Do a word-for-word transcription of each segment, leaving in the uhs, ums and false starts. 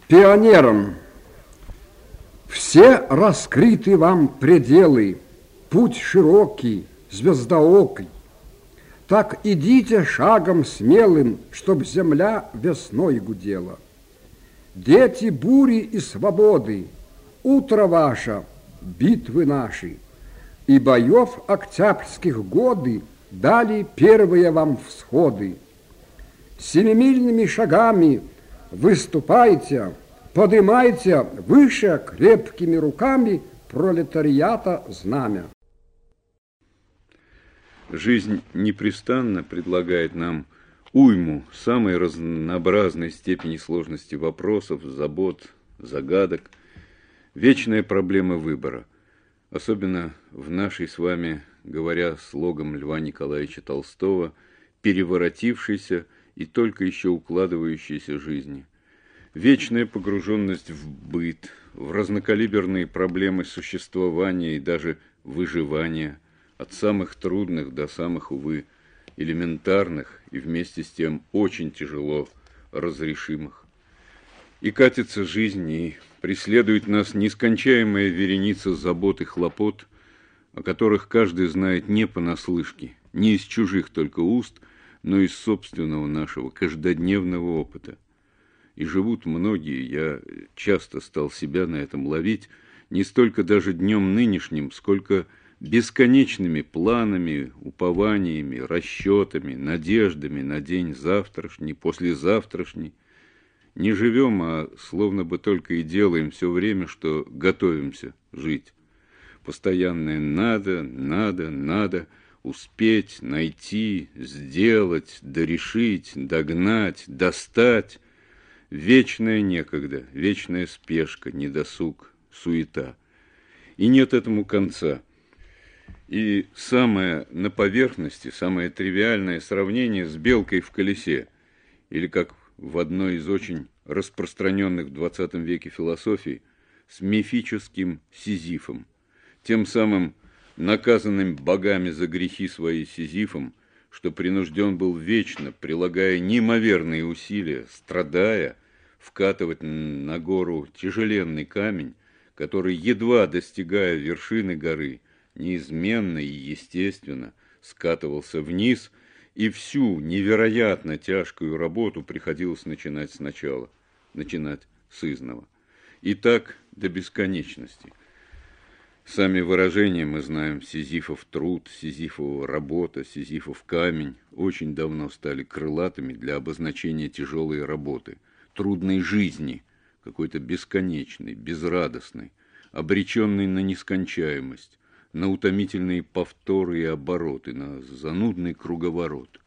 Пионерам все раскрыты вам пределы, путь широкий, звездоокий. Так идите шагом смелым, чтоб земля весной гудела. Дети бури и свободы, утро ваше, битвы наши, и боев октябрьских годы дали первые вам всходы. Семимильными шагами выступайте, подымайте выше крепкими руками пролетариата знамя. Жизнь непрестанно предлагает нам уйму самой разнообразной степени сложности вопросов, забот, загадок, вечная проблема выбора, особенно в нашей с вами, говоря слогом Льва Николаевича Толстого, переворотившейся и только еще укладывающейся жизни. Вечная погруженность в быт, в разнокалиберные проблемы существования и даже выживания, от самых трудных до самых, увы, элементарных и вместе с тем очень тяжело разрешимых. И катится жизнь, и преследует нас нескончаемая вереница забот и хлопот, о которых каждый знает не понаслышке, не из чужих только уст, но из собственного нашего каждодневного опыта. И живут многие, я часто стал себя на этом ловить, не столько даже днем нынешним, сколько бесконечными планами, упованиями, расчетами, надеждами на день завтрашний, послезавтрашний. Не живем, а словно бы только и делаем все время, что готовимся жить. Постоянное «надо, надо, надо», успеть, найти, сделать, дорешить, догнать, достать. Вечная некогда, вечная спешка, недосуг, суета. И нет этому конца. И самое на поверхности, самое тривиальное сравнение с белкой в колесе, или, как в одной из очень распространенных в двадцатом веке философий, с мифическим Сизифом, тем самым наказанным богами за грехи свои Сизифом, что принужден был вечно, прилагая неимоверные усилия, страдая, вкатывать на гору тяжеленный камень, который, едва достигая вершины горы, неизменно и естественно скатывался вниз, и всю невероятно тяжкую работу приходилось начинать сначала, начинать с изного. И так до бесконечности. Сами выражения мы знаем: Сизифов труд, Сизифова работа, Сизифов камень очень давно стали крылатыми для обозначения тяжелой работы, трудной жизни, какой-то бесконечной, безрадостной, обреченной на нескончаемость, на утомительные повторы и обороты, на занудный круговорот.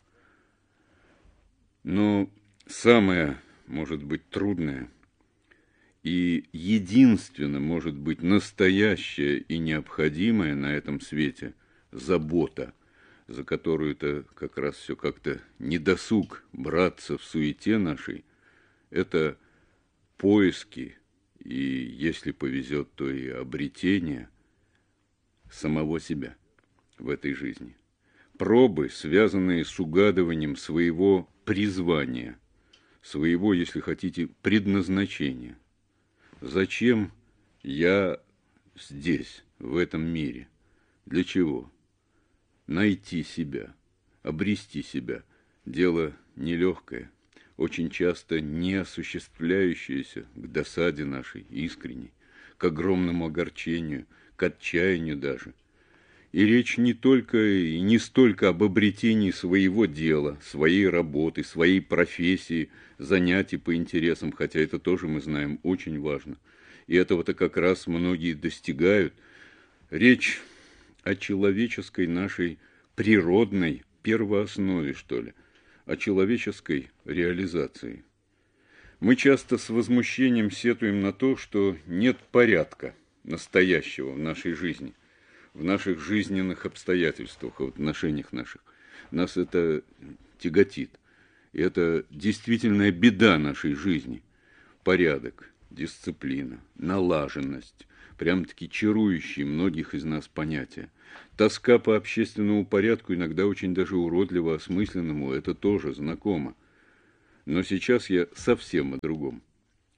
Но самое, может быть, трудное и единственно, может быть, настоящее и необходимое на этом свете забота, за которую-то как раз все как-то недосуг браться в суете нашей, это поиски и, если повезет, то и обретение самого себя в этой жизни. Пробы, связанные с угадыванием своего призвания, своего, если хотите, предназначения. Зачем я здесь, в этом мире? Для чего? Найти себя, обрести себя. Дело нелегкое, очень часто не осуществляющееся к досаде нашей искренней, к огромному огорчению, к отчаянию даже. И речь не только и не столько об обретении своего дела, своей работы, своей профессии, занятий по интересам, хотя это тоже, мы знаем, очень важно. И этого-то как раз многие достигают. Речь о человеческой нашей природной первооснове, что ли, о человеческой реализации. Мы часто с возмущением сетуем на то, что нет порядка настоящего в нашей жизни, в наших жизненных обстоятельствах, в отношениях наших. Нас это тяготит. И это действительная беда нашей жизни. Порядок, дисциплина, налаженность, прям-таки чарующие многих из нас понятия. Тоска по общественному порядку, иногда очень даже уродливо осмысленному, это тоже знакомо. Но сейчас я совсем о другом.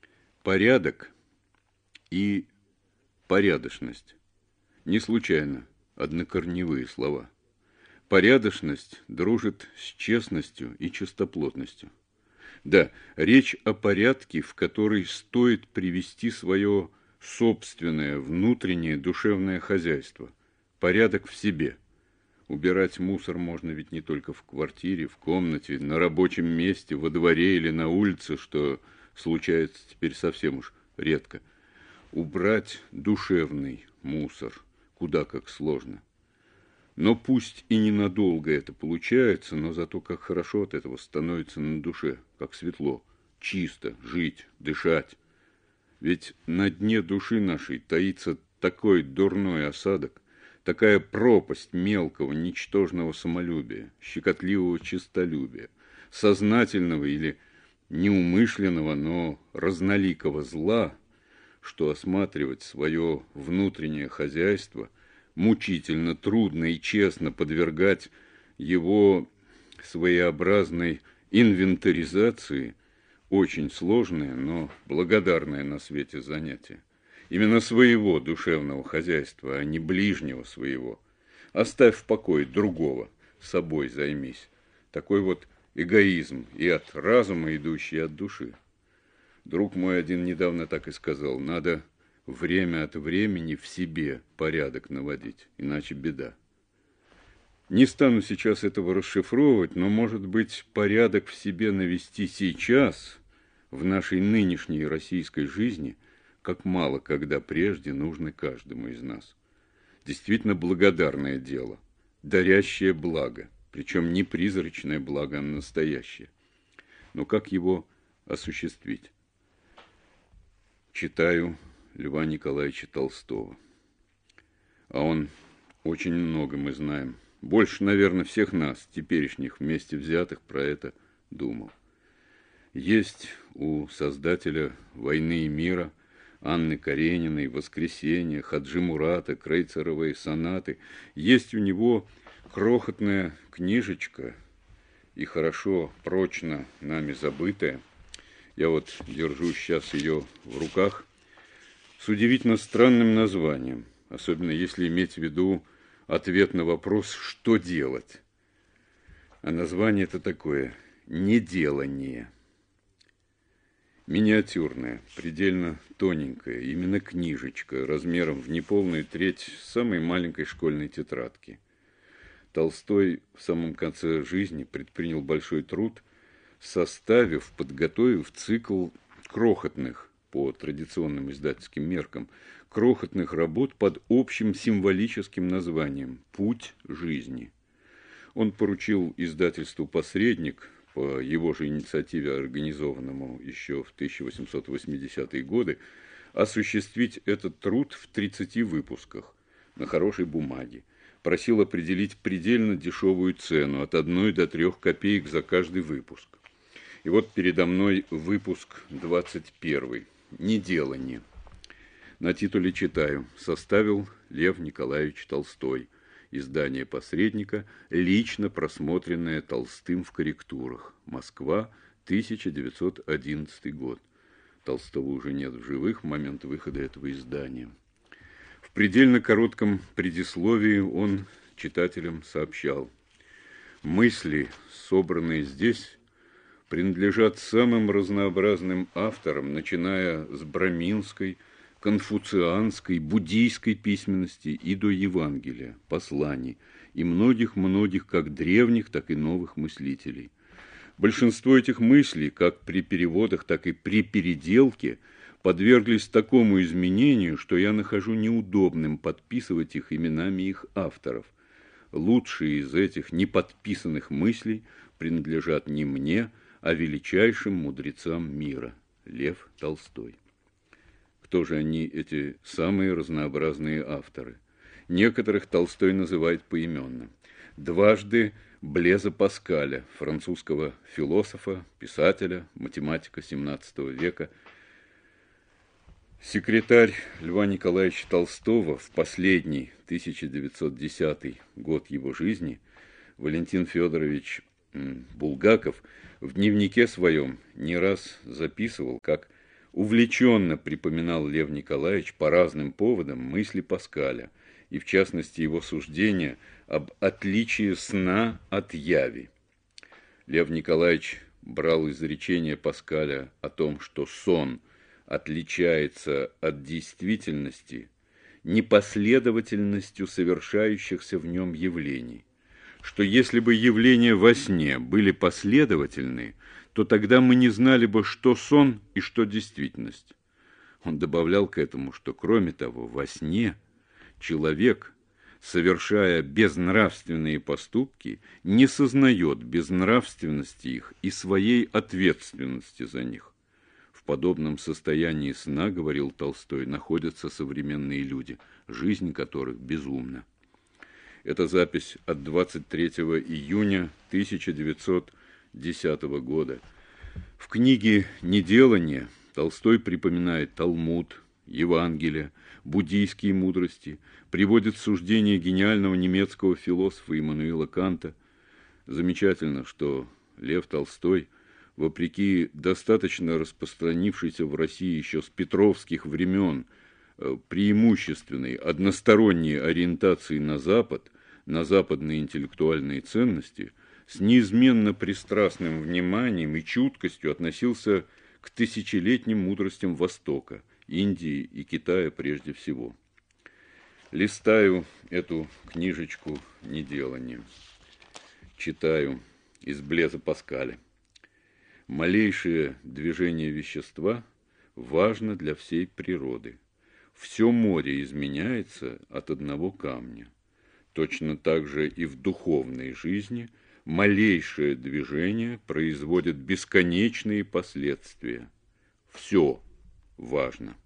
Порядок и порядочность не случайно однокорневые слова. Порядочность дружит с честностью и чистоплотностью. Да, речь о порядке, в который стоит привести свое собственное внутреннее душевное хозяйство. Порядок в себе. Убирать мусор можно ведь не только в квартире, в комнате, на рабочем месте, во дворе или на улице, что случается теперь совсем уж редко. Убрать душевный мусор куда как сложно. Но пусть и ненадолго это получается, но зато как хорошо от этого становится на душе, как светло, чисто жить, дышать. Ведь на дне души нашей таится такой дурной осадок, такая пропасть мелкого, ничтожного самолюбия, щекотливого честолюбия, сознательного или неумышленного, но разноликого зла, что осматривать свое внутреннее хозяйство мучительно, трудно и честно подвергать его своеобразной инвентаризации очень сложное, но благодарное на свете занятие. Именно своего душевного хозяйства, а не ближнего своего. Оставь в покое другого, собой займись. Такой вот эгоизм и от разума, идущий от души. Друг мой один недавно так и сказал: надо время от времени в себе порядок наводить, иначе беда. Не стану сейчас этого расшифровывать, но, может быть, порядок в себе навести сейчас, в нашей нынешней российской жизни, как мало когда прежде нужно каждому из нас. Действительно благодарное дело, дарящее благо, причем не призрачное благо, а настоящее. Но как его осуществить? Читаю Льва Николаевича Толстого. А он очень много мы знаем. Больше, наверное, всех нас, теперешних вместе взятых, про это думал. Есть у создателя «Войны и мира» Анны Карениной «Воскресенье», Хаджи Мурата, Крейцеровые сонаты. Есть у него крохотная книжечка, и хорошо, прочно нами забытая. Я вот держу сейчас ее в руках, с удивительно странным названием, особенно если иметь в виду ответ на вопрос «что делать?». А название это такое «неделание». Миниатюрная, предельно тоненькая, именно книжечка, размером в неполную треть самой маленькой школьной тетрадки. Толстой в самом конце жизни предпринял большой труд, составив, подготовив цикл крохотных, по традиционным издательским меркам, крохотных работ под общим символическим названием «Путь жизни». Он поручил издательству «Посредник», по его же инициативе, организованному еще в тысяча восемьсот восьмидесятые годы, осуществить этот труд в тридцати выпусках на хорошей бумаге. Просил определить предельно дешевую цену от одной до трех копеек за каждый выпуск. И вот передо мной выпуск двадцать первый. «Неделание». На титуле читаю: составил Лев Николаевич Толстой. Издание «Посредника», лично просмотренное Толстым в корректурах. Москва, тысяча девятьсот одиннадцатый год. Толстого уже нет в живых в момент выхода этого издания. В предельно коротком предисловии он читателям сообщал: мысли, собранные здесь, принадлежат самым разнообразным авторам, начиная с браминской, конфуцианской, буддийской письменности и до Евангелия, посланий и многих-многих как древних, так и новых мыслителей. Большинство этих мыслей, как при переводах, так и при переделке, подверглись такому изменению, что я нахожу неудобным подписывать их именами их авторов. Лучшие из этих неподписанных мыслей принадлежат не мне, а величайшим мудрецам мира. Лев Толстой. Кто же они, эти самые разнообразные авторы? Некоторых Толстой называет поименно. Дважды Блеза Паскаля, французского философа, писателя, математика семнадцатого века. Секретарь Льва Николаевича Толстого в последний тысяча девятьсот десятый год его жизни Валентин Федорович Булгаков в дневнике своем не раз записывал, как Увлеченно припоминал Лев Николаевич по разным поводам мысли Паскаля, и в частности его суждения об отличии сна от яви. Лев Николаевич брал изречение Паскаля о том, что сон отличается от действительности непоследовательностью совершающихся в нем явлений, что если бы явления во сне были последовательны, то тогда мы не знали бы, что сон и что действительность. Он добавлял к этому, что, кроме того, во сне человек, совершая безнравственные поступки, не сознает безнравственности их и своей ответственности за них. В подобном состоянии сна, говорил Толстой, находятся современные люди, жизнь которых безумна. Это запись от двадцать третьего июня тысяча девятьсот десятого года. В книге «Неделание» Толстой припоминает Талмуд, Евангелие, буддийские мудрости, приводит суждение гениального немецкого философа Иммануила Канта. Замечательно, что Лев Толстой, вопреки достаточно распространившейся в России еще с петровских времен преимущественной односторонней ориентации на Запад, на западные интеллектуальные ценности, с неизменно пристрастным вниманием и чуткостью относился к тысячелетним мудростям Востока, Индии и Китая прежде всего. Листаю эту книжечку «Неделание». Читаю из Блеза Паскаля. Малейшее движение вещества важно для всей природы. Все море изменяется от одного камня. Точно так же и в духовной жизни малейшее движение производит бесконечные последствия. Все важно.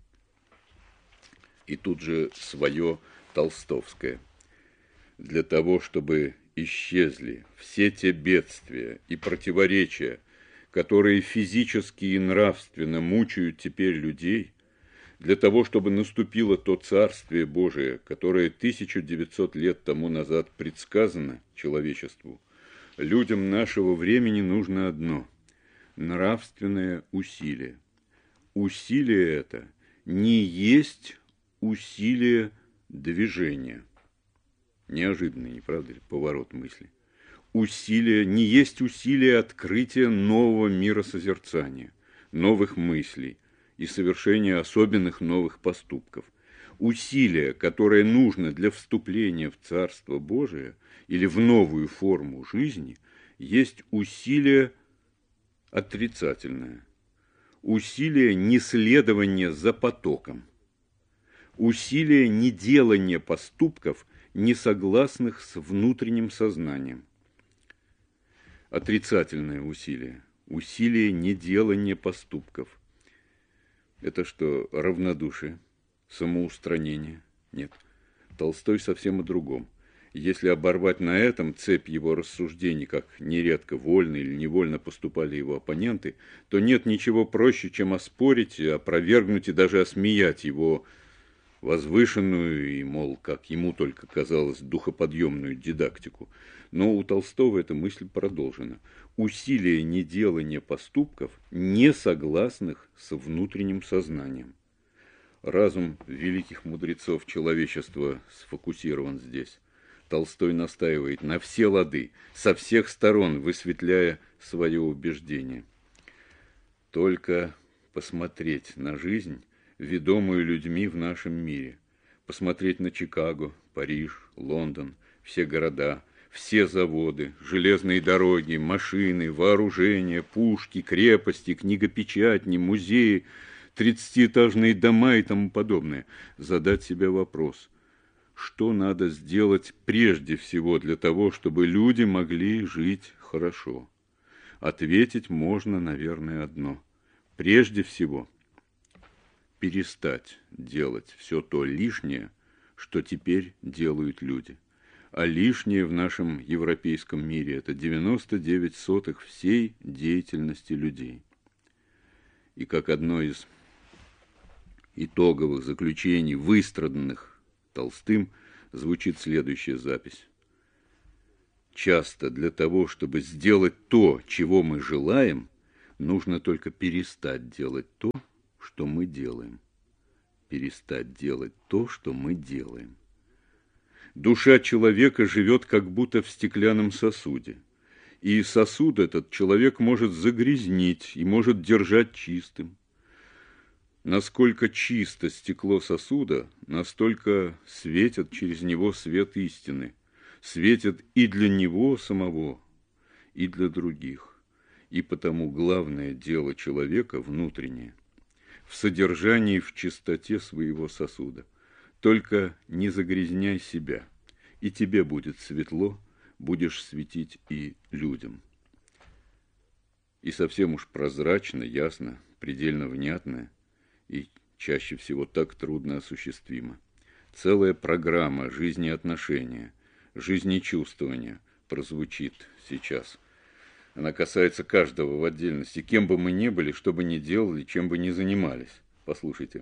И тут же свое толстовское. Для того, чтобы исчезли все те бедствия и противоречия, которые физически и нравственно мучают теперь людей, для того, чтобы наступило то Царствие Божие, которое тысячу девятьсот лет тому назад предсказано человечеству, людям нашего времени нужно одно – нравственное усилие. Усилие это не есть усилие движения. Неожиданный, не правда ли, поворот мысли. Усилие не есть усилие открытия нового миросозерцания, новых мыслей и совершения особенных новых поступков. Усилие, которое нужно для вступления в Царство Божие или в новую форму жизни, есть усилие отрицательное, усилие неследования за потоком, усилие неделания поступков, не согласных с внутренним сознанием. Отрицательное усилие, усилие неделания поступков. Это что, равнодушие, самоустранение? Нет, Толстой совсем о другом. Если оборвать на этом цепь его рассуждений, как нередко вольно или невольно поступали его оппоненты, то нет ничего проще, чем оспорить, опровергнуть и даже осмеять его возвышенную и, мол, как ему только казалось, духоподъемную дидактику. Но у Толстого эта мысль продолжена. Усилие неделания поступков, не согласных с внутренним сознанием. Разум великих мудрецов человечества сфокусирован здесь. Толстой настаивает на все лады, со всех сторон высветляя свое убеждение. Только посмотреть на жизнь, ведомую людьми в нашем мире, посмотреть на Чикаго, Париж, Лондон, все города, все заводы, железные дороги, машины, вооружения, пушки, крепости, книгопечатни, музеи, тридцатиэтажные дома и тому подобное. Задать себе вопрос, что надо сделать прежде всего для того, чтобы люди могли жить хорошо? Ответить можно, наверное, одно. Прежде всего, перестать делать все то лишнее, что теперь делают люди. А лишнее в нашем европейском мире – это девяносто девять сотых всей деятельности людей. И как одно из итоговых заключений, выстраданных Толстым, звучит следующая запись. Часто для того, чтобы сделать то, чего мы желаем, нужно только перестать делать то, что мы делаем. Перестать делать то, что мы делаем. Душа человека живет как будто в стеклянном сосуде. И сосуд этот человек может загрязнить и может держать чистым. Насколько чисто стекло сосуда, настолько светит через него свет истины. Светит и для него самого, и для других. И потому главное дело человека внутреннее в содержании, в чистоте своего сосуда. Только не загрязняй себя, и тебе будет светло, будешь светить и людям. И совсем уж прозрачно, ясно, предельно внятно, и чаще всего так трудно осуществимо. Целая программа жизнеотношения, жизнечувствования прозвучит сейчас. Она касается каждого в отдельности, кем бы мы ни были, что бы ни делали, чем бы ни занимались. Послушайте.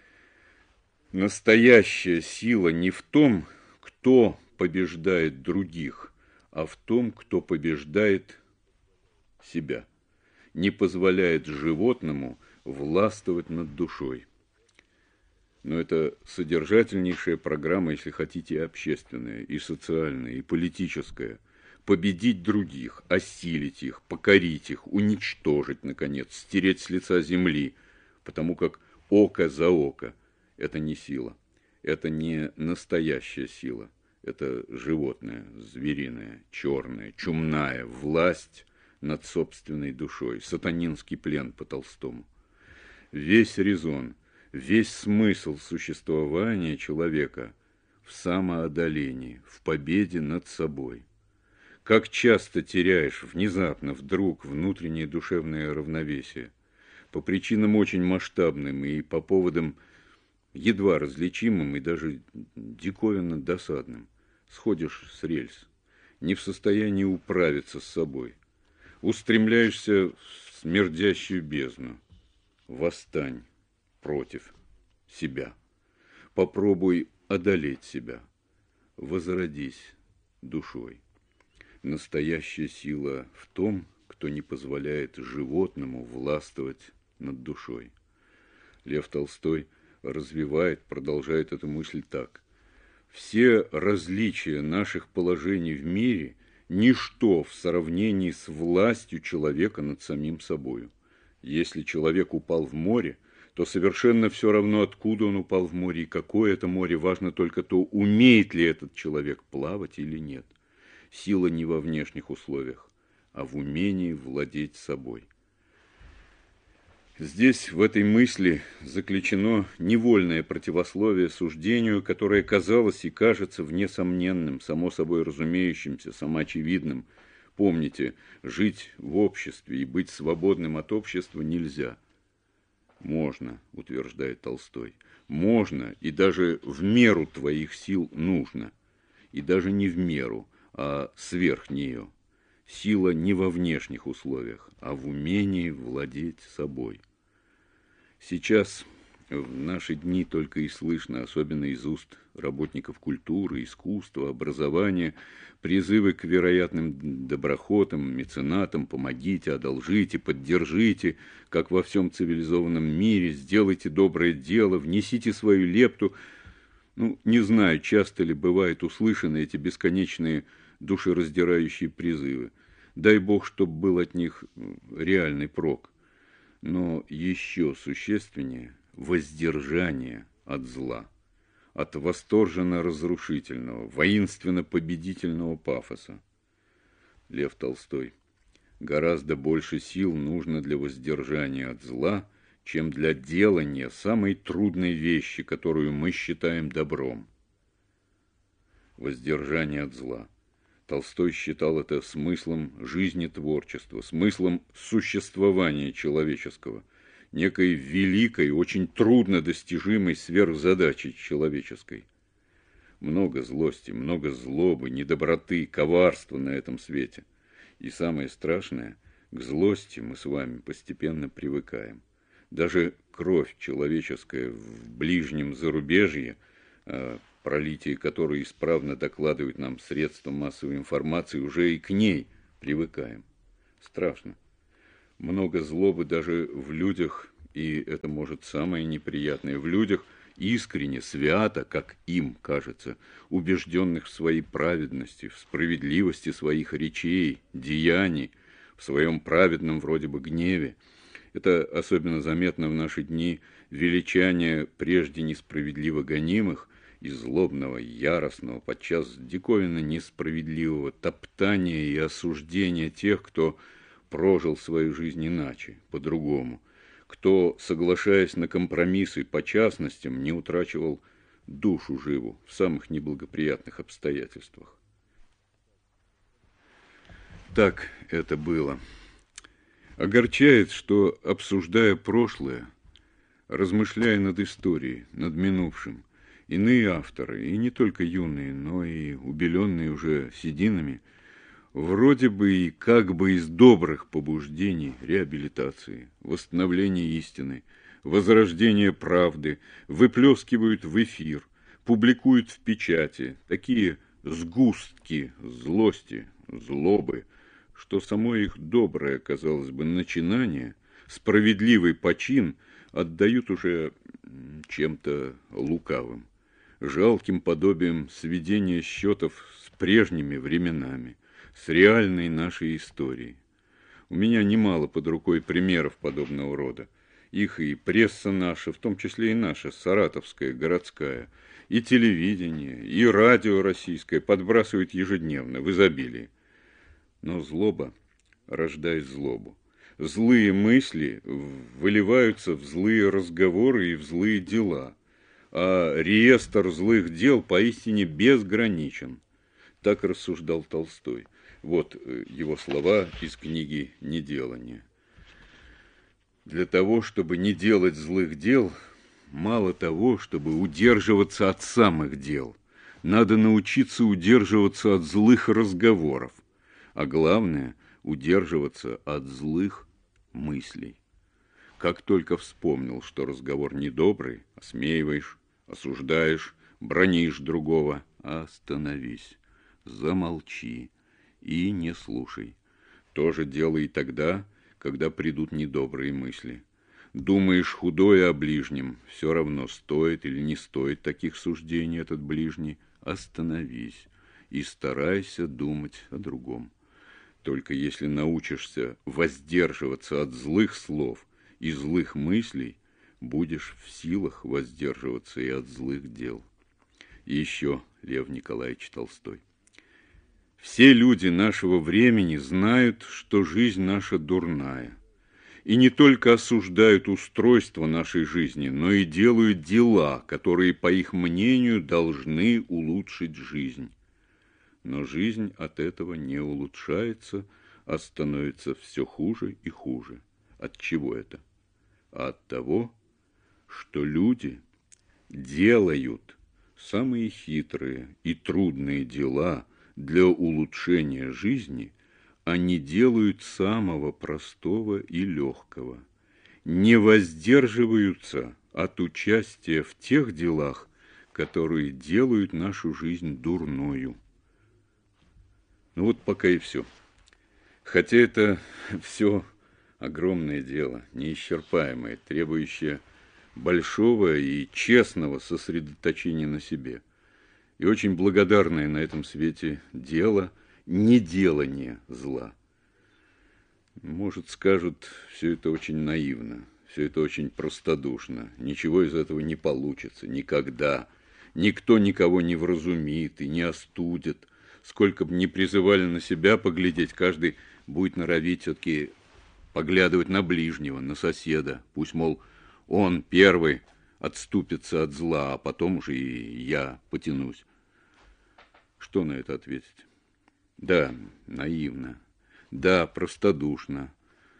Настоящая сила не в том, кто побеждает других, а в том, кто побеждает себя, не позволяет животному властвовать над душой. Но это содержательнейшая программа, если хотите, и общественная, и социальная, и политическая. Победить других, осилить их, покорить их, уничтожить, наконец, стереть с лица земли, потому как око за око – это не сила, это не настоящая сила, это животная, звериная, черная, чумная власть над собственной душой, сатанинский плен по Толстому. Весь резон, весь смысл существования человека в самоодолении, в победе над собой. Как часто теряешь внезапно, вдруг внутреннее душевное равновесие, по причинам очень масштабным и по поводам едва различимым и даже диковинно досадным. Сходишь с рельс, не в состоянии управиться с собой, устремляешься в смердящую бездну. Восстань против себя, попробуй одолеть себя, возродись душой. Настоящая сила в том, кто не позволяет животному властвовать над душой. Лев Толстой развивает, продолжает эту мысль так. Все различия наших положений в мире – ничто в сравнении с властью человека над самим собою. Если человек упал в море, то совершенно все равно, откуда он упал в море и какое это море, важно только то, умеет ли этот человек плавать или нет. Сила не во внешних условиях, а в умении владеть собой. Здесь, в этой мысли, заключено невольное противословие суждению, которое казалось и кажется внесомненным, само собой разумеющимся, самоочевидным. Помните, жить в обществе и быть свободным от общества нельзя. Можно, утверждает Толстой, можно, и даже в меру твоих сил нужно, и даже не в меру, а сверх нее. Сила не во внешних условиях, а в умении владеть собой. Сейчас, в наши дни, только и слышно, особенно из уст работников культуры, искусства, образования, призывы к вероятным доброхотам, меценатам: помогите, одолжите, поддержите, как во всем цивилизованном мире, сделайте доброе дело, внесите свою лепту. Ну, не знаю, часто ли бывают услышаны эти бесконечные душераздирающие призывы. Дай Бог, чтоб был от них реальный прок. Но еще существеннее воздержание от зла, от восторженно-разрушительного, воинственно-победительного пафоса. Лев Толстой. Гораздо больше сил нужно для воздержания от зла, чем для делания самой трудной вещи, которую мы считаем добром. Воздержание от зла. Толстой считал это смыслом жизни творчества, смыслом существования человеческого, некой великой, очень трудно достижимой сверхзадачей человеческой. Много злости, много злобы, недоброты, коварства на этом свете. И самое страшное, к злости мы с вами постепенно привыкаем. Даже кровь человеческая в ближнем зарубежье, пролитие которой исправно докладывают нам средства массовой информации, уже и к ней привыкаем. Страшно. Много злобы даже в людях и это может самое неприятное в людях, искренне, свято, как им кажется, убежденных в своей праведности, в справедливости своих речей, деяний, в своем праведном вроде бы гневе. Это особенно заметно в наши дни величание прежде несправедливо гонимых и злобного, яростного, подчас диковинно несправедливого топтания и осуждения тех, кто прожил свою жизнь иначе, по-другому, кто, соглашаясь на компромиссы по частностям, не утрачивал душу живу в самых неблагоприятных обстоятельствах. Так это было. Огорчает, что, обсуждая прошлое, размышляя над историей, над минувшим, иные авторы, и не только юные, но и убеленные уже сединами, вроде бы и как бы из добрых побуждений реабилитации, восстановления истины, возрождения правды, выплескивают в эфир, публикуют в печати такие сгустки злости, злобы, что само их доброе, казалось бы, начинание, справедливый почин отдают уже чем-то лукавым, жалким подобием сведения счетов с прежними временами, с реальной нашей историей. У меня немало под рукой примеров подобного рода. Их и пресса наша, в том числе и наша, саратовская, городская, и телевидение, и радио российское подбрасывают ежедневно, в изобилии. Но злоба рождает злобу. Злые мысли выливаются в злые разговоры и в злые дела, а реестр злых дел поистине безграничен. Так рассуждал Толстой. Вот его слова из книги «Неделание». Для того, чтобы не делать злых дел, мало того, чтобы удерживаться от самых дел, надо научиться удерживаться от злых разговоров, а главное – удерживаться от злых мыслей. Как только вспомнил, что разговор недобрый, осмеиваешь, осуждаешь, бранишь другого, остановись, замолчи и не слушай. То же делай и тогда, когда придут недобрые мысли. Думаешь худое о ближнем, все равно стоит или не стоит таких суждений этот ближний, остановись и старайся думать о другом. Только если научишься воздерживаться от злых слов и злых мыслей, будешь в силах воздерживаться и от злых дел. И еще Лев Николаевич Толстой. Все люди нашего времени знают, что жизнь наша дурная, и не только осуждают устройство нашей жизни, но и делают дела, которые, по их мнению, должны улучшить жизнь. Но жизнь от этого не улучшается, а становится все хуже и хуже. От чего это? А от того, что люди делают самые хитрые и трудные дела для улучшения жизни, а не делают самого простого и легкого, не воздерживаются от участия в тех делах, которые делают нашу жизнь дурною. Ну вот пока и все. Хотя это все огромное дело, неисчерпаемое, требующее большого и честного сосредоточения на себе. И очень благодарное на этом свете дело неделания зла. Может, скажут, все это очень наивно, все это очень простодушно, ничего из этого не получится, никогда. Никто никого не вразумит и не остудит. Сколько бы ни призывали на себя поглядеть, каждый будет норовить все-таки поглядывать на ближнего, на соседа. Пусть, мол, он первый отступится от зла, а потом уже и я потянусь. Что на это ответить? Да, наивно, да, простодушно,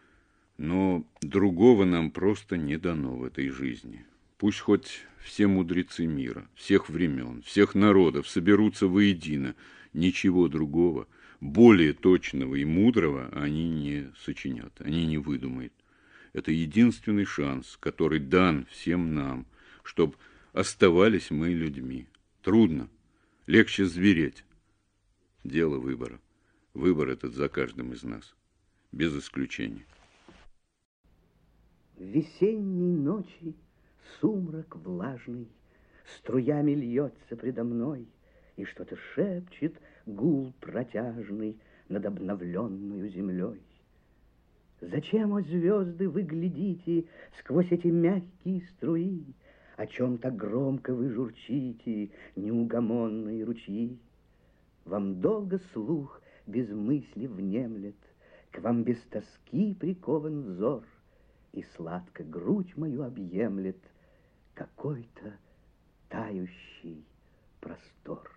но другого нам просто не дано в этой жизни. Пусть хоть все мудрецы мира, всех времен, всех народов соберутся воедино, ничего другого, более точного и мудрого они не сочинят, они не выдумают. Это единственный шанс, который дан всем нам, чтобы оставались мы людьми. Трудно, легче звереть. Дело выбора. Выбор этот за каждым из нас, без исключения. В весенней ночи сумрак влажный струями льется предо мной, и что-то шепчет гул протяжный над обновленную землей. Зачем, о звезды, вы глядите сквозь эти мягкие струи? О чем так громко вы журчите, неугомонные ручьи? Вам долго слух без мысли внемлет, к вам без тоски прикован взор, и сладко грудь мою объемлет какой-то тающий простор.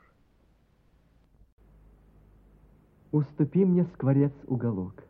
Уступи мне, скворец, уголок.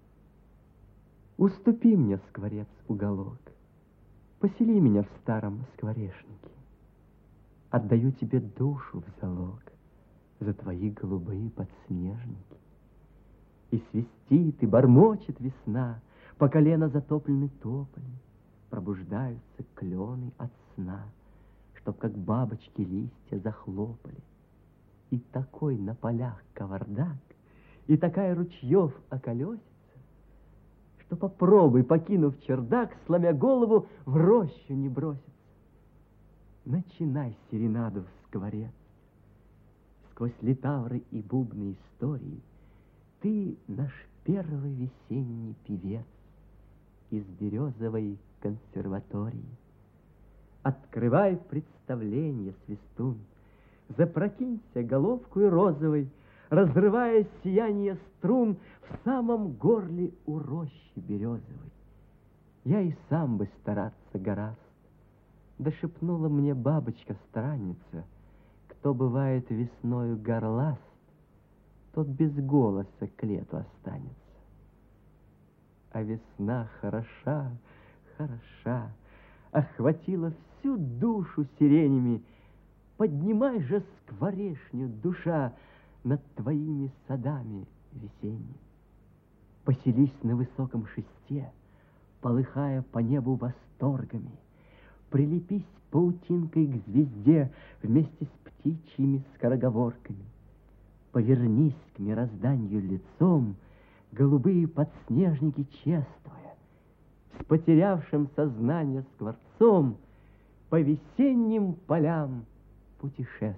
Уступи мне, скворец, уголок. Посели меня в старом скворечнике. Отдаю тебе душу в залог за твои голубые подснежники. И свистит, и бормочет весна, по колено затоплены тополи, пробуждаются клены от сна, чтоб как бабочки листья захлопали. И такой на полях кавардак, и такая ручьев околесица, что попробуй, покинув чердак, сломя голову, в рощу не броситься. Начинай серенаду, скворец. Сквозь литавры и бубны истории ты наш первый весенний певец из березовой консерватории. Открывай представление, свистун, запрокинься головкой розовой, разрывая сияние струн в самом горле у рощи березовой. Я и сам бы стараться гораст, да шепнула мне бабочка-странница, кто бывает весною горласт, тот без голоса к лету останется. А весна хороша, хороша, охватила всю душу сиренями. Поднимай же скворечню, душа, над твоими садами весенними. Поселись на высоком шесте, полыхая по небу восторгами. Прилепись паутинкой к звезде вместе с птичьими скороговорками. Повернись к мирозданию лицом, голубые подснежники чествуя, с потерявшим сознание скворцом по весенним полям путешествуя.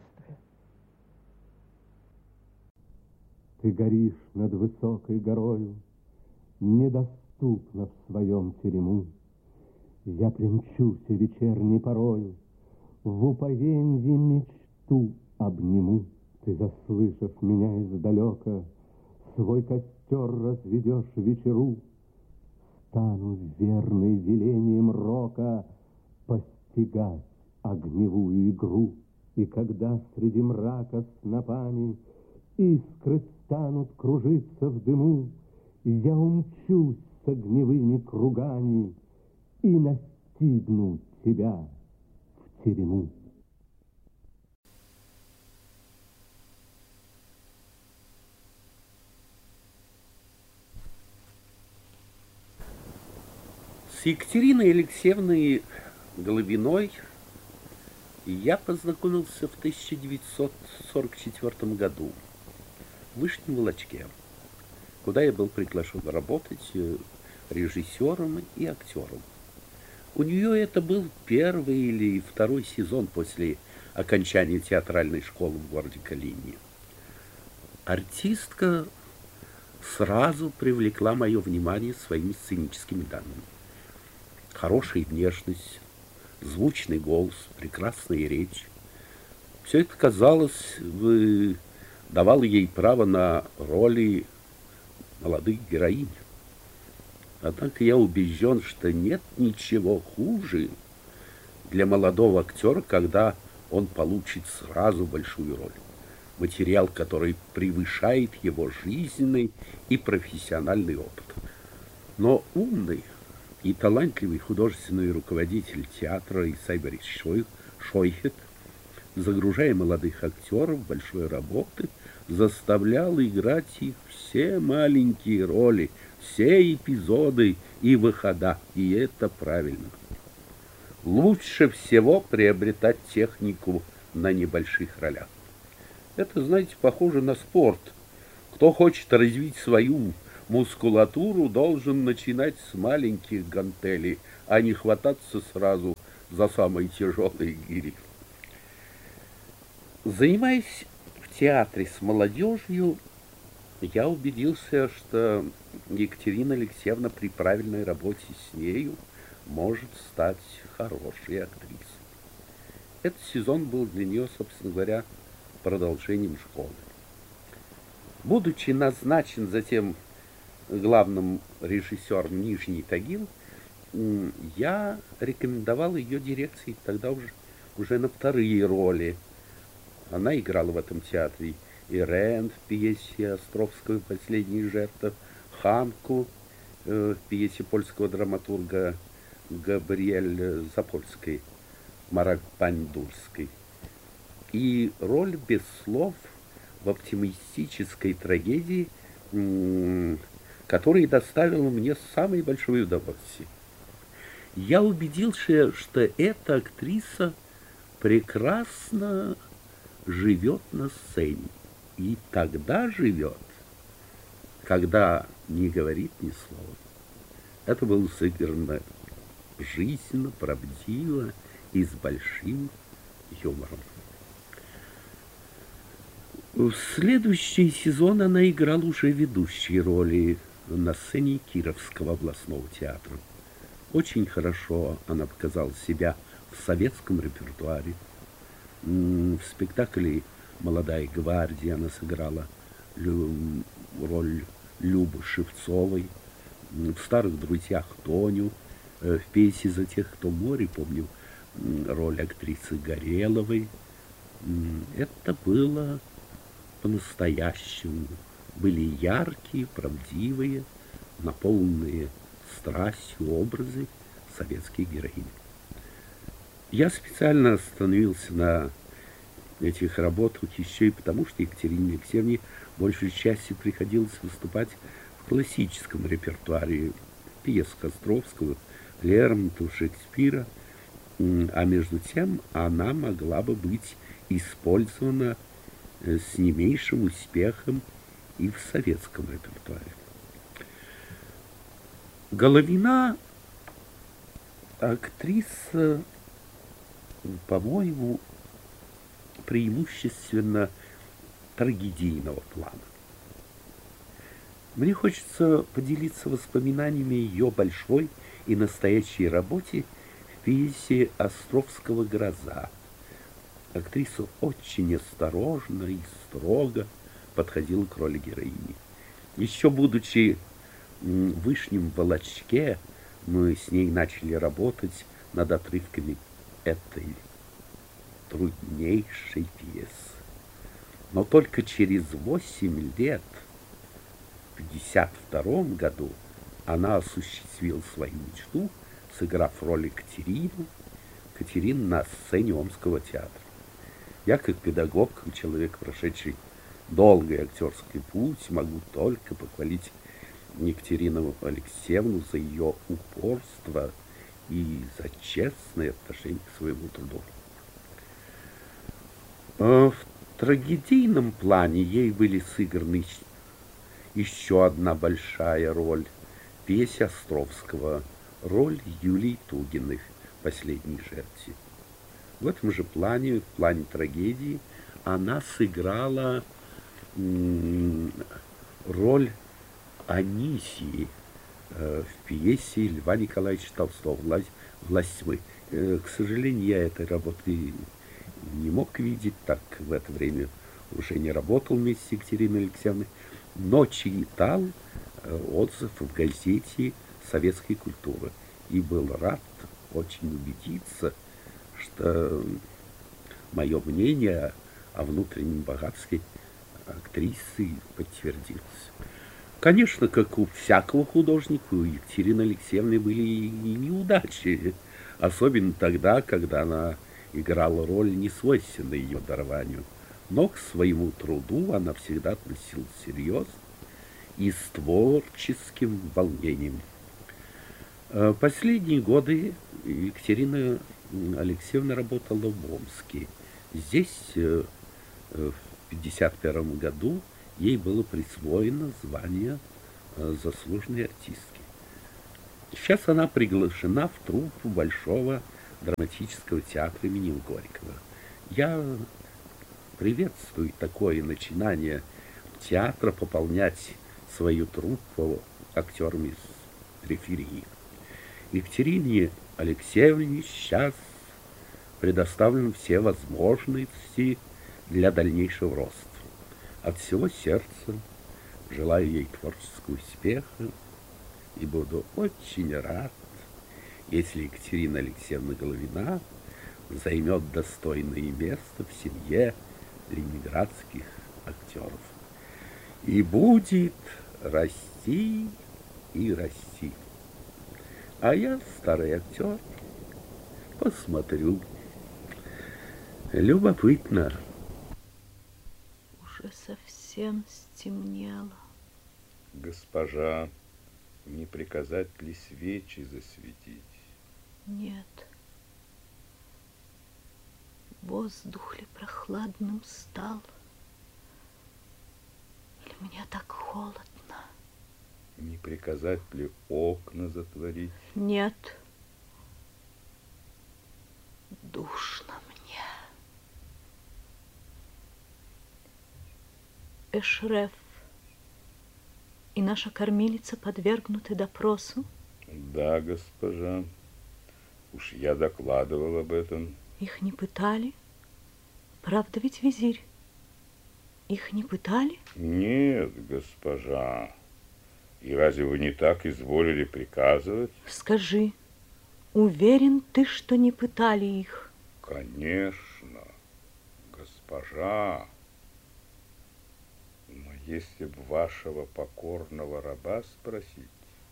Ты горишь над высокой горою, недоступно в своем терему. Я примчуся вечерней порою, в упоенье мечту обниму. Ты, заслышав меня издалека, свой костер разведешь вечеру. Стану верный велением рока постигать огневую игру. И когда среди мрака снопами искры станут кружиться в дыму, я умчусь с огневыми кругами и настигну тебя в терему. С Екатериной Алексеевной Головиной я познакомился в тысяча девятьсот сорок четвёртом году в Вышнем Волочке, куда я был приглашен работать режиссером и актером. У нее это был первый или второй сезон после окончания театральной школы в городе Калине. Артистка сразу привлекла мое внимание своими сценическими данными. Хорошая внешность, звучный голос, прекрасная речь. Все это, казалось, давало ей право на роли молодых героинь. Однако я убежден, что нет ничего хуже для молодого актера, когда он получит сразу большую роль. Материал, который превышает его жизненный и профессиональный опыт. Но умный и талантливый художественный руководитель театра Исай Борисович Шойхет, загружая молодых актеров в большой работы, заставлял играть их все маленькие роли, все эпизоды и выхода, и это правильно. Лучше всего приобретать технику на небольших ролях. Это, знаете, похоже на спорт. Кто хочет развить свою мускулатуру должен начинать с маленьких гантелей, а не хвататься сразу за самые тяжелые гири. Занимаясь в театре с молодежью, я убедился, что Екатерина Алексеевна при правильной работе с нею может стать хорошей актрисой. Этот сезон был для нее, собственно говоря, продолжением школы. Будучи назначен затем главным режиссером «Нижний Тагил», я рекомендовал ее дирекции тогда уже, уже на вторые роли. Она играла в этом театре Ирен в пьесе Островского «Последняя жертва», Ханку э, в пьесе польского драматурга Габриэль Запольской, Марак Бандурской, и роль без слов в оптимистической трагедии, которая доставила мне самое большое удовольствие. Я убедился, что эта актриса прекрасно живет на сцене, и тогда живет, когда не говорит ни слова. Это было сыграно жизненно, правдиво и с большим юмором. В следующий сезон она играла уже ведущие роли на сцене Кировского областного театра. Очень хорошо она показала себя в советском репертуаре. В спектакле «Молодая гвардия» она сыграла роль Любы Шевцовой, в «Старых друзьях» Тоню, в пьесе «За тех, кто в море», помню, роль актрисы Гореловой. Это было по-настоящему. Были яркие, правдивые, наполненные страстью образы советских героинь. Я специально остановился на этих работах еще и потому, что Екатерине Алексеевне большей частью приходилось выступать в классическом репертуаре пьес Островского, Лермонтова, Шекспира, а между тем она могла бы быть использована с не меньшим успехом и в советском репертуаре. Головина актриса, по-моему, преимущественно трагедийного плана. Мне хочется поделиться воспоминаниями ее большой и настоящей работе в пьесе Островского «Гроза». Актриса очень осторожно и строго подходила к роли героини. Еще будучи в Вышнем Волочке, мы с ней начали работать над отрывками этой труднейшей пьесы. Но только через восемь лет, в пятьдесят втором году, она осуществила свою мечту, сыграв роль Екатерину, Катерину на сцене Омского театра. Я, как педагог, как человек, прошедший долгий актерский путь, могу только похвалить Екатерину Алексеевну за ее упорство и за честное отношение к своему труду. В трагедийном плане ей были сыграны еще одна большая роль в пьесе Островского, роль Юлии Тугиной в «Последней жертве». В этом же плане, в плане трагедии, она сыграла м, роль Анисии э, в пьесе Льва Николаевича Толстого «Власть, власть тьмы». Э, к сожалению, я этой работы не мог видеть, так в это время уже не работал вместе с Екатериной Алексеевной, но читал э, отзыв в газете «Советская культура» и был рад очень убедиться, что мое мнение о внутреннем богатстве актрисы подтвердилось. Конечно, как у всякого художника, у Екатерины Алексеевны были и неудачи, особенно тогда, когда она играла роль, несвойственную ее дарованию. Но к своему труду она всегда относилась серьезно и с творческим волнением. Последние годы Екатерина Алексеевна работала в Омске. Здесь в пятьдесят первом году ей было присвоено звание э, заслуженной артистки. Сейчас она приглашена в труппу Большого драматического театра имени Горького. Я приветствую такое начинание театра пополнять свою труппу актерами из периферии. Екатерине Алексеевне сейчас предоставлены все возможности для дальнейшего роста. От всего сердца желаю ей творческого успеха и буду очень рад, если Екатерина Алексеевна Головина займет достойное место в семье ленинградских актеров и будет расти и расти. А я, старый актер, посмотрю. Любопытно. Уже совсем стемнело. Госпожа, не приказать ли свечи засветить? Нет. Воздух ли прохладным стал? Или мне так холодно? Не приказать ли окна затворить? Нет. Душно мне. Эшреф и наша кормилица подвергнуты допросу? Да, госпожа. Уж я докладывал об этом. Их не пытали? Правда ведь, визирь? Их не пытали? Нет, госпожа. И разве вы не так изволили приказывать? Скажи, уверен ты, что не пытали их? Конечно, госпожа. Но если б вашего покорного раба спросить...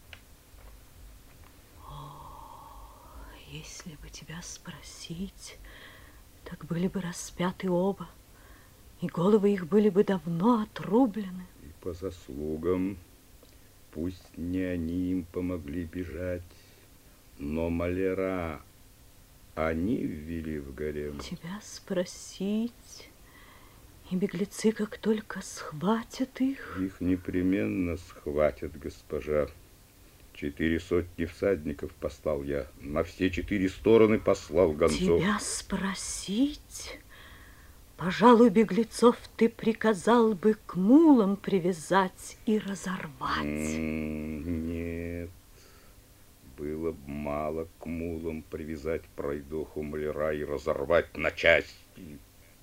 О, если бы тебя спросить, так были бы распяты оба, и головы их были бы давно отрублены. И по заслугам, пусть не они им помогли бежать, но маляра они ввели в гарем. Тебя спросить, и беглецы, как только схватят их... Их непременно схватят, госпожа. Четыре сотни всадников послал я, на все четыре стороны послал гонцов. Тебя спросить? Пожалуй, беглецов ты приказал бы к мулам привязать и разорвать. Нет, было бы мало к мулам привязать пройдоху маляра и разорвать на части.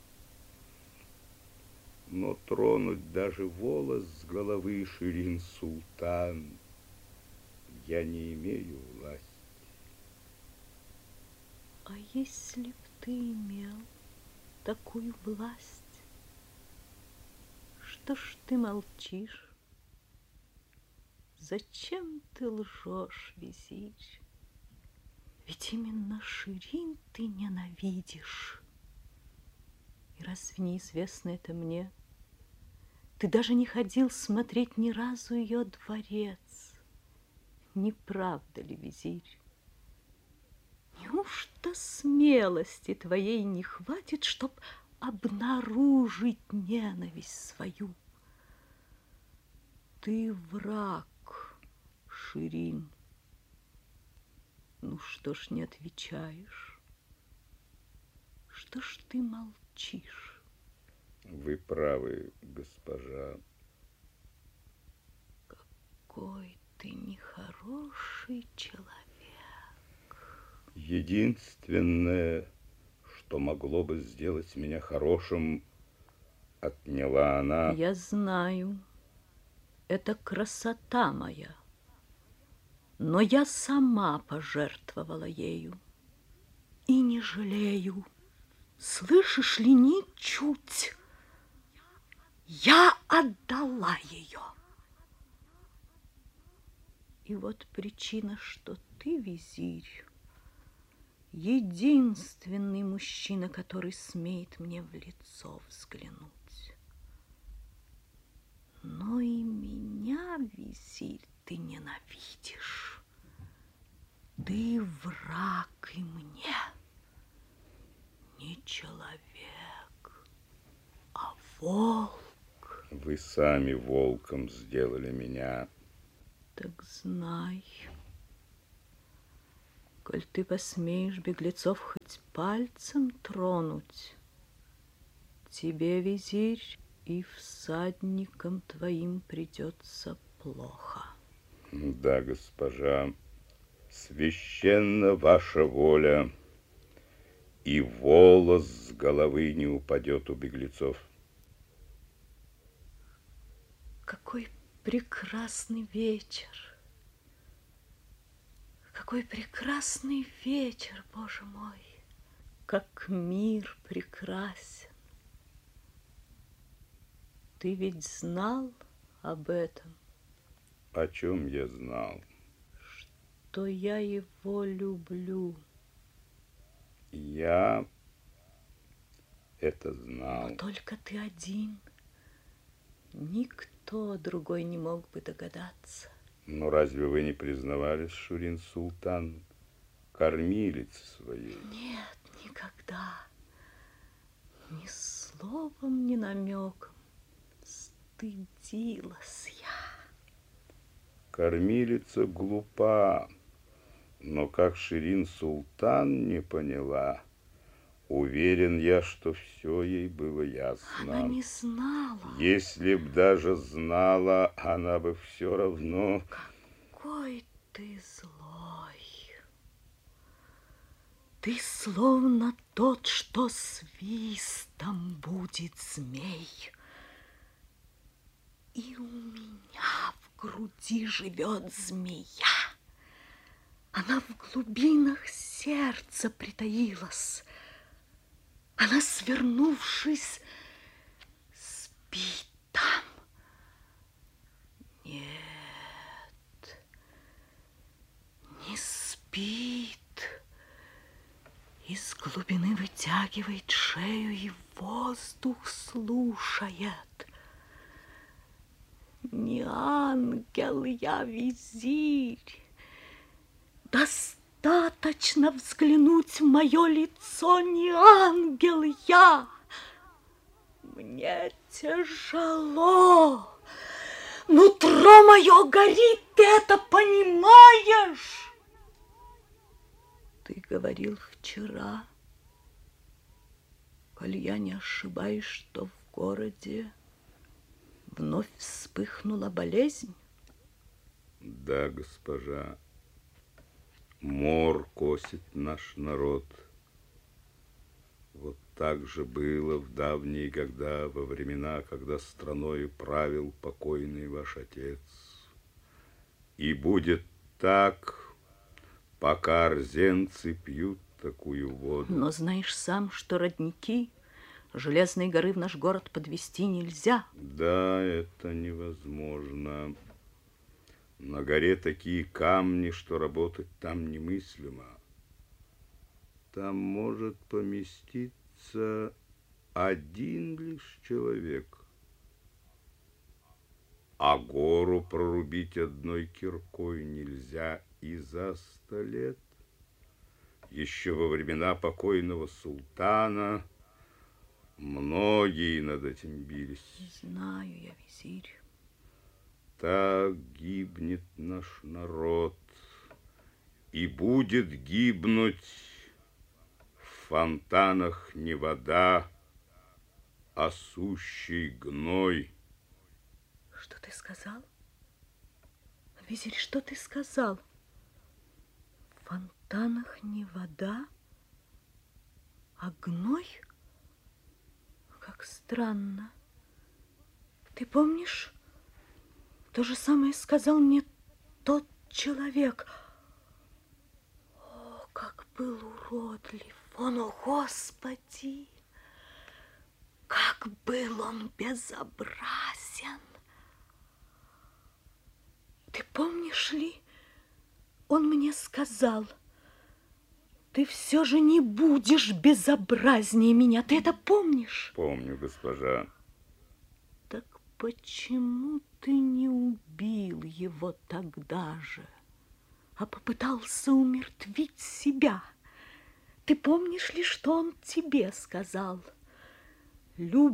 Но тронуть даже волос с головы Ширин Султан я не имею власти. А если б ты имел такую власть, что ж ты молчишь? Зачем ты лжешь, визирь? Ведь именно Ширин ты ненавидишь. И разве неизвестно это мне? Ты даже не ходил смотреть ни разу ее дворец. Не правда ли, визирь? Неужто смелости твоей не хватит, чтоб обнаружить ненависть свою? Ты враг, Ширин. Ну что ж не отвечаешь? Что ж ты молчишь? Вы правы, госпожа. Какой ты нехороший человек. Единственное, что могло бы сделать меня хорошим, отняла она. Я знаю, это красота моя, но я сама пожертвовала ею и не жалею. Слышишь ли, ничуть. Я отдала ее. И вот причина, что ты, визирь, единственный мужчина, который смеет мне в лицо взглянуть. Но и меня, визирь, ты ненавидишь. Ты враг и мне. Не человек, а волк. Вы сами волком сделали меня. Так знай, коль ты посмеешь беглецов хоть пальцем тронуть, тебе, визирь, и всадникам твоим придется плохо. Да, госпожа, священна ваша воля, и волос с головы не упадет у беглецов. Какой прекрасный вечер! Какой прекрасный вечер, Боже мой! Как мир прекрасен! Ты ведь знал об этом? О чем я знал? Что я его люблю. Я это знал. Но только ты один. Никто другой не мог бы догадаться. Но разве вы не признавались, Шурин-Султан, кормилице своей? Нет, никогда. Ни словом, ни намеком. Стыдилась я. Кормилица глупа, но как Ширин-Султан не поняла, уверен я, что все ей было ясно. Она не знала. Если б даже знала, она бы все равно... Какой ты злой. Ты словно тот, что свистом будет змей. И у меня в груди живет змея. Она в глубинах сердца притаилась. Она, свернувшись, спит там. Нет, не спит. Из глубины вытягивает шею и воздух слушает. Не ангел я, визирь. Достаточно взглянуть в мое лицо, не ангел я. Мне тяжело. Нутро мое горит, ты это понимаешь? Ты говорил вчера, коль я не ошибаюсь, что в городе вновь вспыхнула болезнь? Да, госпожа, мор косит наш народ. Вот так же было в давние года, во времена, когда страною правил покойный ваш отец. И будет так, пока орзенцы пьют такую воду. Но знаешь сам, что родники Железной горы в наш город подвести нельзя. Да, это невозможно. На горе такие камни, что работать там немыслимо. Там может поместиться один лишь человек. А гору прорубить одной киркой нельзя и за сто лет. Еще во времена покойного султана многие над этим бились. Знаю я, визирь. Так гибнет наш народ, и будет гибнуть в фонтанах не вода, а сущий гной. Что ты сказал? Визирь, что ты сказал? В фонтанах не вода, а гной? Как странно. Ты помнишь, то же самое сказал мне тот человек. О, как был уродлив он, о Господи! Как был он безобразен! Ты помнишь ли, он мне сказал, ты все же не будешь безобразнее меня. Ты это помнишь? Помню, госпожа. Так почему ты не убил его тогда же, а попытался умертвить себя? Ты помнишь ли, что он тебе сказал?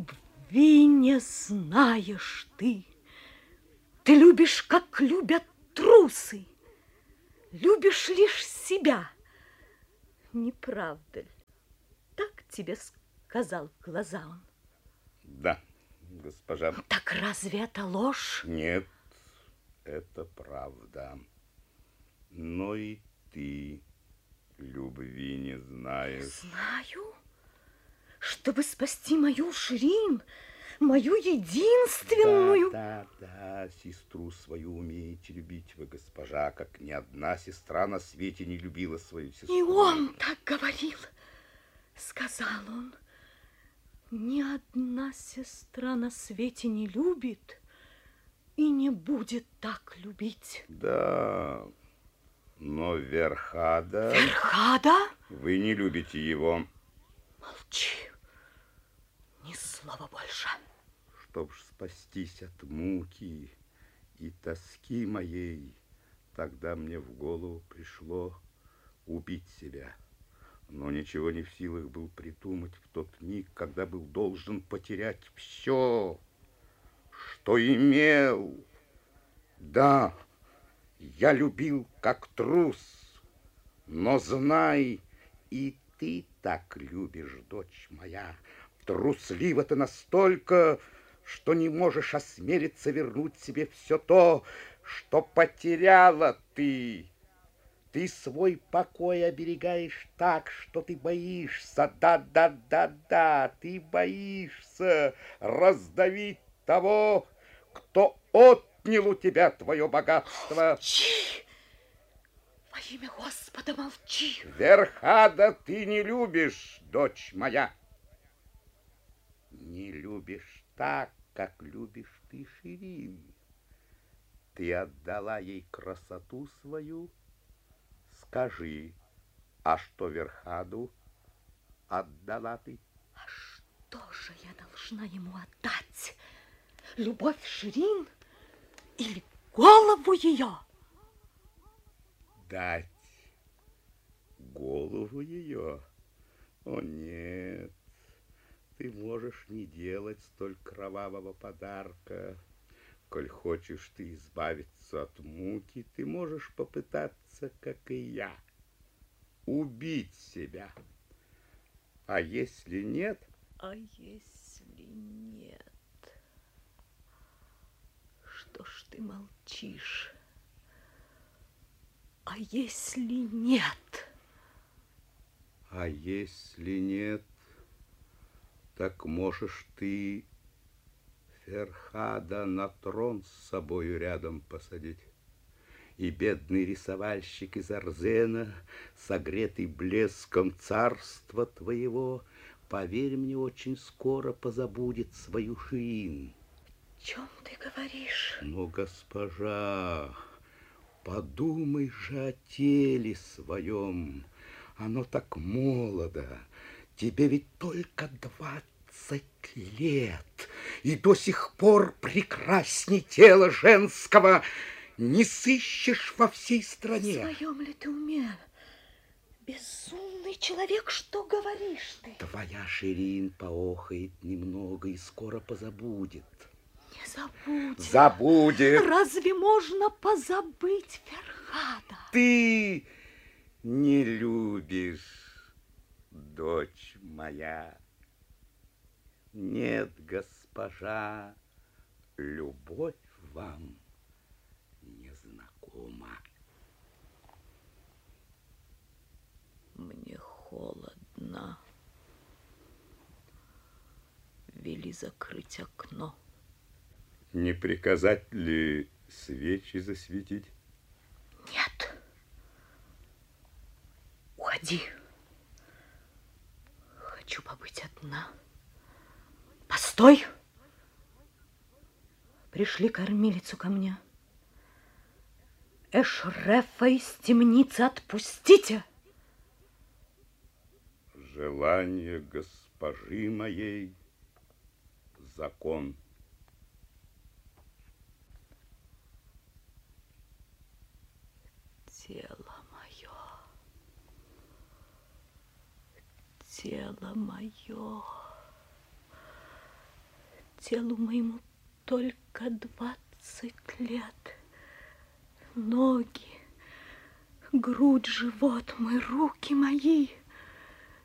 Любви не знаешь ты. Ты любишь, как любят трусы, любишь лишь себя. Не правда ли? Так тебе сказал в глаза он? Да, госпожа. Так разве это ложь? Нет, это правда. Но и ты любви не знаешь. Знаю. Чтобы спасти мою Ширин, мою единственную... Да, да, да, сестру свою умеете любить вы, госпожа, как ни одна сестра на свете не любила свою сестру. И он так говорил. Сказал он, ни одна сестра на свете не любит и не будет так любить. Да, но Верхада... Верхада? Вы не любите его. Молчи, ни слова больше. Чтоб ж спастись от муки и тоски моей, тогда мне в голову пришло убить себя. Но ничего не в силах был придумать в тот миг, когда был должен потерять все, что имел. Да, я любил как трус, но знай, и ты так любишь, дочь моя. Труслива ты настолько, что не можешь осмелиться вернуть себе все то, что потеряла ты. Ты свой покой оберегаешь так, что ты боишься, да-да-да-да, ты боишься раздавить того, кто отнял у тебя твое богатство. Молчи! Во имя Господа, молчи! Верхада ты не любишь, дочь моя. Не любишь так, как любишь ты Ширин. Ты отдала ей красоту свою. Скажи, а что Верхаду отдала ты? А что же я должна ему отдать? Любовь Ширин или голову ее? Дать голову ее? О, нет, ты можешь не делать столь кровавого подарка. Коль хочешь ты избавиться от муки, ты можешь попытаться, как и я, убить себя. А если нет? А если нет? Что ж ты молчишь? А если нет? А если нет, так можешь ты Ферхада на трон с собою рядом посадить. И бедный рисовальщик из Арзена, согретый блеском царства твоего, поверь мне, очень скоро позабудет свою Ширин. О чем ты говоришь? Ну, госпожа, подумай же о теле своем. Оно так молодо. Тебе ведь только двадцать лет. И до сих пор прекрасней тела женского не сыщешь во всей стране. В своем ли ты уме? Безумный человек, что говоришь ты? Твоя Ширин поохает немного и скоро позабудет. Не забудет. Забудет. Разве можно позабыть Ферхада? Ты не любишь, дочь моя. Нет, госпожа, любовь вам незнакома. Мне холодно. Вели закрыть окно. Не приказать ли свечи засветить? Нет. Уходи. Хочу побыть одна. Постой! Пришли кормилицу ко мне. Эшрефа из темницы отпустите! Желание госпожи моей — закон. Тело мое, тело мое, телу моему только двадцать лет. ноги, грудь, живот мой, руки мои.